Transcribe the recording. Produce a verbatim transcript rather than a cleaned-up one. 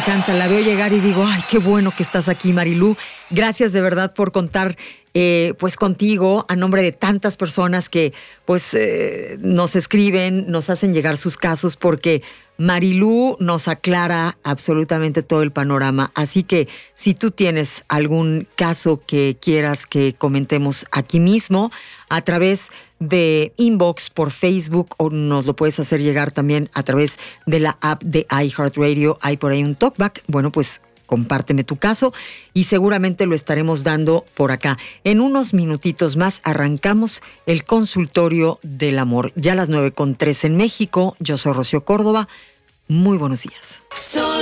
encanta. La veo llegar y digo, ay, qué bueno que estás aquí, Marilú. Gracias de verdad por contar eh, pues contigo a nombre de tantas personas que pues eh, nos escriben, nos hacen llegar sus casos, porque Marilú nos aclara absolutamente todo el panorama. Así que si tú tienes algún caso que quieras que comentemos aquí mismo, a través de inbox por Facebook, o nos lo puedes hacer llegar también a través de la app de iHeartRadio, hay por ahí un talkback, bueno, pues compárteme tu caso y seguramente lo estaremos dando por acá. En unos minutitos más arrancamos el consultorio del amor. Ya a las nueve con tres en México. Yo soy Rocío Córdoba. Muy buenos días.